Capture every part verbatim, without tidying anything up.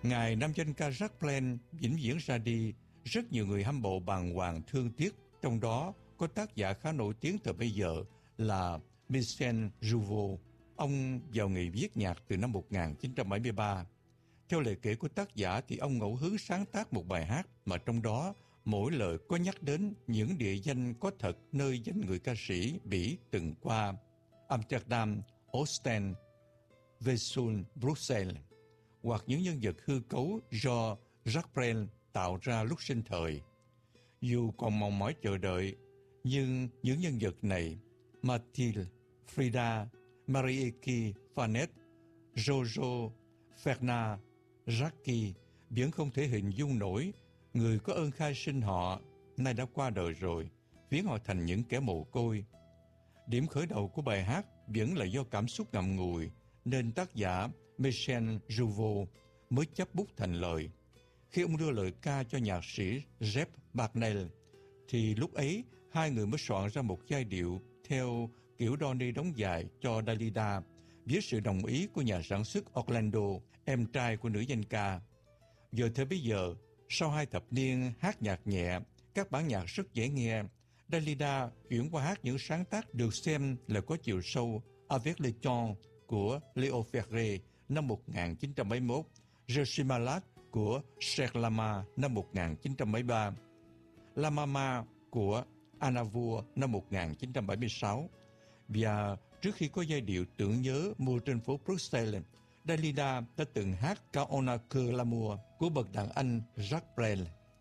Ngày nam danh ca Jacques Brel vĩnh viễn ra đi, rất nhiều người hâm mộ bàng hoàng thương tiếc, trong đó có tác giả khá nổi tiếng từ bây giờ là Michel Jouveau. Ông vào nghề viết nhạc từ năm một nghìn chín trăm bảy mươi ba. Theo lời kể của tác giả thì ông ngẫu hứng sáng tác một bài hát mà trong đó mỗi lời có nhắc đến những địa danh có thật nơi danh người ca sĩ Bỉ từng qua: Amsterdam, Ostend, Vesoul, Bruxelles, hoặc những nhân vật hư cấu do Jacques Brel tạo ra lúc sinh thời. Dù còn mong mỏi chờ đợi, nhưng những nhân vật này, Mathilde, Frida, Marieke Fanet, Jojo, Fernand, Jackie, vẫn không thể hình dung nổi người có ơn khai sinh họ nay đã qua đời rồi, biến họ thành những kẻ mồ côi. Điểm khởi đầu của bài hát vẫn là do cảm xúc ngậm ngùi, nên tác giả Michel Jouveau mới chấp bút thành lời. Khi ông đưa lời ca cho nhạc sĩ Jeff Barnell, thì lúc ấy hai người mới soạn ra một giai điệu theo kiểu Donny đóng dài cho Dalida, với sự đồng ý của nhà sản xuất Orlando, em trai của nữ danh ca. Giờ thế bây giờ, sau hai thập niên hát nhạc nhẹ, các bản nhạc rất dễ nghe, Dalida chuyển qua hát những sáng tác được xem là có chiều sâu, Avec le temps của Léo Ferré năm một nghìn chín trăm bảy mươi mốt, Je suis malade của Serge Lama năm một nghìn chín trăm bảy mươi ba, La Mama của Aznavour năm một nghìn chín trăm bảy mươi sáu. Và trước khi có giai điệu tưởng nhớ mua trên phố Bruxelles, Dalida đã từng hát Quand on a que l'amour của bậc đàn anh Jacques Brel.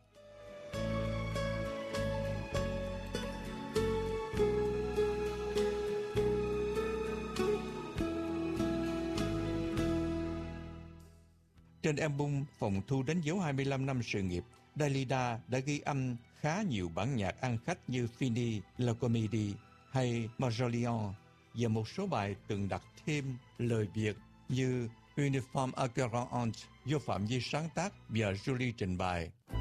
Trên album Phòng thu đánh dấu hai mươi lăm năm sự nghiệp, Dalida đã ghi âm khá nhiều bản nhạc ăn khách như Fini, La Comédie hay Marjolion, và một số bài từng đặt thêm lời Việt như Une femme accueillante do Phạm Duy sáng tác và Julie trình bày.